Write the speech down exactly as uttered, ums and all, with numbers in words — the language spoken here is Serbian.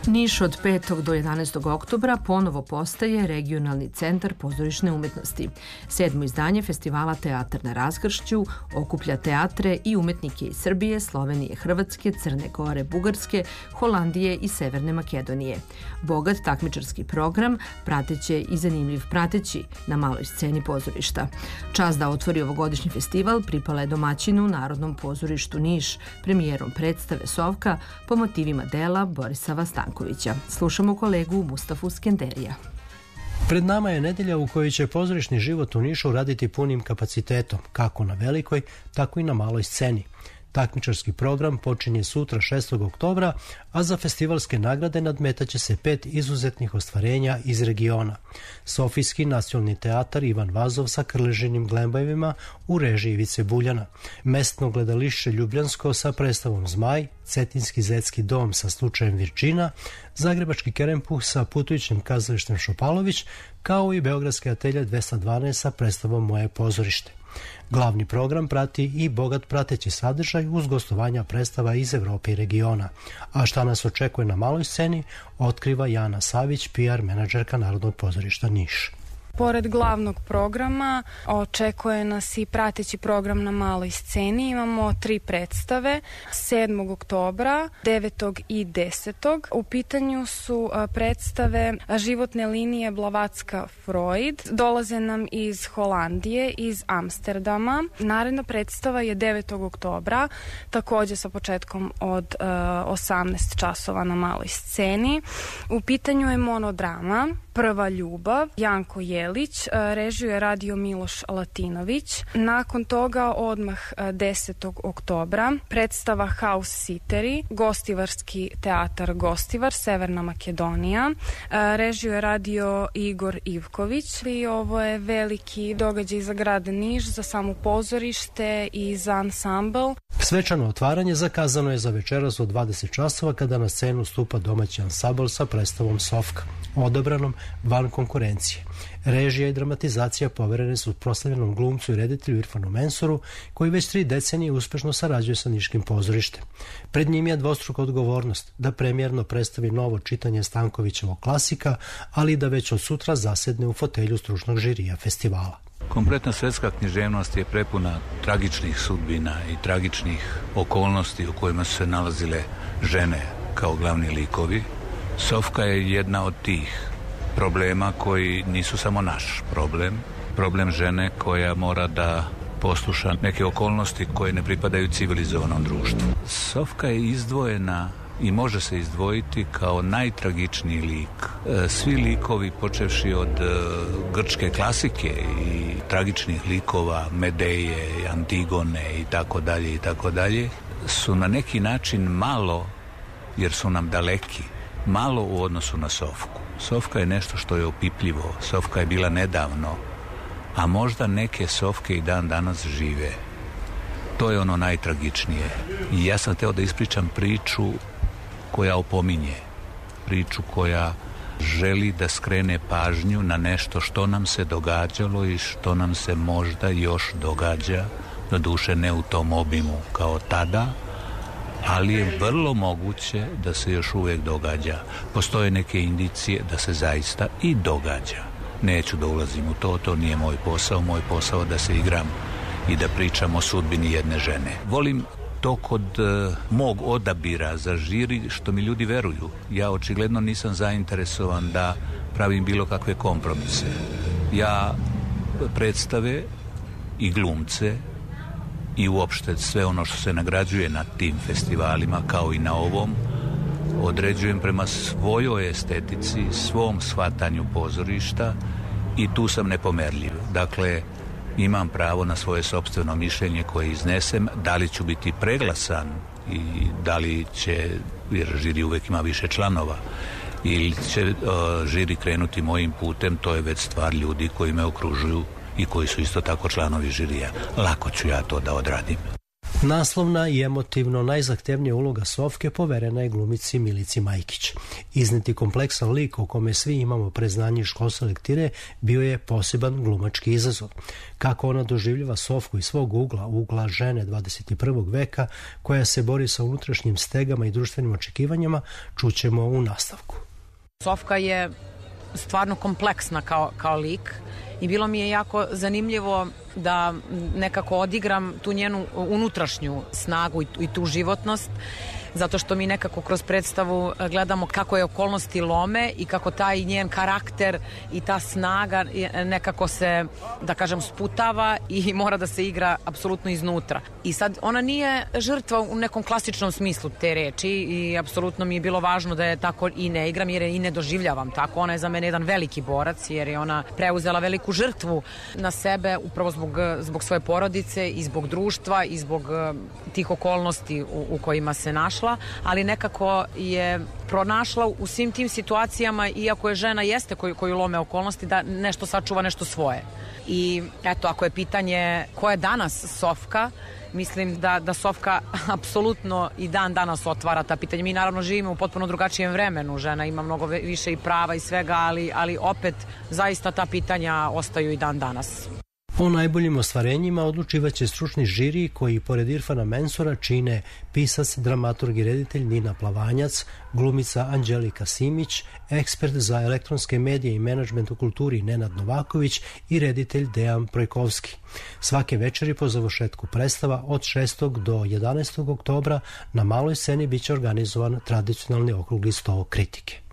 Niš od petog do jedanaestog oktobra ponovo postaje regionalni centar pozorišne umetnosti. Sedmo izdanje festivala Teatar na raskršću okuplja teatre i umetnike iz Srbije, Slovenije, Hrvatske, Crne Gore, Bugarske, Holandije i Severne Makedonije. Bogat takmičarski program prateće i zanimljiv prateći na maloj sceni pozorišta. Čast da otvori ovogodišnji festival pripala je domaćinu Narodnom pozorištu Niš, premijerom predstave Sofka po motivima dela Borisava Stankovića. Slušamo kolegu Mustafu Skenderija. Pred nama je nedelja u kojoj će pozorišni život u Nišu raditi punim kapacitetom, kako na velikoj, tako i na maloj sceni. Takmičarski program počinje sutra šestog oktobra, a za festivalske nagrade nadmetaće se pet izuzetnih ostvarenja iz regiona. Sofijski nacionalni teatar Ivan Vazov sa Krležinim Glembajevima u režiji Ivice Buljana, Mestno gledališće Ljubljansko sa predstavom Zmaj, Cetinski zetski dom sa slučajem Virčina, Zagrebački Kerempuh sa putujućim kazalištem Šopalović, kao i Beogradske atelje dvesta dvanaest sa predstavom Moje pozorište. Glavni program prati i bogat prateći sadržaj uz gostovanja predstava iz Evrope i regiona. A šta nas očekuje na maloj sceni, otkriva Jana Savić, P R menadžerka Narodnog pozorišta Niš. Pored glavnog programa očekuje nas i prateći program na maloj sceni. Imamo tri predstave, sedmog oktobra, devetog i desetog U pitanju su predstave životne linije Blavatsky-Freud. Dolaze nam iz Holandije, iz Amsterdama. Naredna predstava je devetog oktobra, takođe sa početkom od osamnaest časova na maloj sceni. U pitanju je monodrama Prva ljubav, Janko Jelić, režiju je radio Miloš Latinović. Nakon toga odmah desetog oktobra predstava House Sitteri, Gostivarski teatar Gostivar, Severna Makedonija. Režiju je radio Igor Ivković i ovo je veliki događaj za grad Niš, za samo pozorište i za ansambl. Svečano otvaranje zakazano je za večeras od dvadeset časova kada na scenu stupa domaći ansambl sa predstavom Sofka, odabranom van konkurencije. Režija i dramatizacija poverene su proslavljenom glumcu i reditelju Irfanu Mensoru, koji već tri decenije uspešno sarađuje sa niškim pozorištem. Pred njim je dvostruka odgovornost da premijerno predstavi novo čitanje Stankovićevog klasika, ali i da već od sutra zasedne u fotelju stručnog žirija festivala. Kompletna svetska književnost je prepuna tragičnih sudbina i tragičnih okolnosti u kojima su se nalazile žene kao glavni likovi. Sofka je jedna od tih problema koji nisu samo naš problem. Problem žene koja mora da posluša neke okolnosti koje ne pripadaju civilizovanom društvu. Sofka je izdvojena i može se izdvojiti kao najtragičniji lik. Svi likovi, počevši od grčke klasike i tragičnih likova, Medeje, Antigone i tako dalje i tako dalje, su na neki način malo, jer su nam daleki, malo u odnosu na Sofku. Sofka je nešto što je opipljivo, Sofka je bila nedavno, a možda neke Sofke i dan danas žive. To je ono najtragičnije. I ja sam hteo da ispričam priču koja opominje, priču koja želi da skrene pažnju na nešto što nam se događalo i što nam se možda još događa, doduše ne u tom obimu kao tada, ali je vrlo moguće da se još uvijek događa. Postoje neke indicije da se zaista i događa. Neću da ulazim u to, to nije moj posao, moj posao da se igram i da pričam o sudbini jedne žene. Volim to kod uh, mog odabira za žiri što mi ljudi veruju. Ja očigledno nisam zainteresovan da pravim bilo kakve kompromise. Ja predstave i glumce i uopšte sve ono što se nagrađuje na tim festivalima kao i na ovom određujem prema svojoj estetici, svom shvatanju pozorišta i tu sam nepomerljiv. Dakle, imam pravo na svoje sopstveno mišljenje koje iznesem, da li ću biti preglasan i da li će, jer žiri uvek ima više članova, ili će uh, žiri krenuti mojim putem, to je već stvar ljudi koji me okružuju i koji su isto tako članovi žirija. Lako ću ja to da odradim. Naslovna i emotivno najzahtevnija uloga Sofke poverena je glumici Milici Majkić. Izneti kompleksan lik o kome svi imamo preznanje iz školske lektire bio je poseban glumački izazov. Kako ona doživljava Sofku iz svog ugla, ugla žene dvadeset prvog veka koja se bori sa unutrašnjim stegama i društvenim očekivanjima, čućemo u nastavku. Sofka je stvarno kompleksna kao, kao lik i bilo mi je jako zanimljivo da nekako odigram tu njenu unutrašnju snagu i tu životnost, zato što mi nekako kroz predstavu gledamo kako je okolnosti lome i kako taj njen karakter i ta snaga nekako se, da kažem, sputava i mora da se igra apsolutno iznutra. I sad ona nije žrtva u nekom klasičnom smislu te reči i apsolutno mi je bilo važno da je tako i ne igram jer je i ne doživljavam tako. Ona je za mene jedan veliki borac jer je ona preuzela veliku žrtvu na sebe upravo zbog, zbog svoje porodice i zbog društva i zbog tih okolnosti u, u kojima se našla, ali nekako je pronašla u svim tim situacijama, iako je žena jeste koju, koju lome okolnosti, da nešto sačuva nešto svoje. I eto, ako je pitanje ko je danas Sofka, mislim da, da Sofka apsolutno i dan danas otvara ta pitanja. Mi naravno živimo u potpuno drugačijem vremenu, žena ima mnogo više i prava i svega, ali, ali opet zaista ta pitanja ostaju i dan danas. O najboljim ostvarenjima odlučivaće stručni žiri koji pored Irfana Mensura čine pisac, dramaturg i reditelj Nina Plavanjac, glumica Anđelika Simić, ekspert za elektronske medije i menadžment u kulturi Nenad Novaković i reditelj Dejan Projkovski. Svake večeri po završetku predstava od šestog do jedanaestog oktobra na maloj sceni biće organizovan tradicionalni okrugli sto kritike.